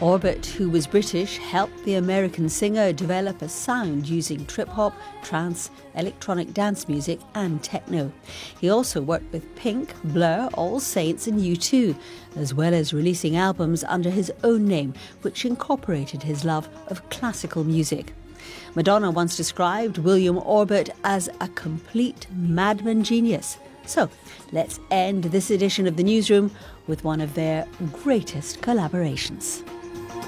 Orbit, who was British, helped the American singer develop a sound using trip-hop, trance, electronic dance music and techno. He also worked with Pink, Blur, All Saints and U2, as well as releasing albums under his own name, which incorporated his love of classical music. Madonna once described William Orbit as a complete madman genius. So, let's end this edition of The Newsroom with one of their greatest collaborations.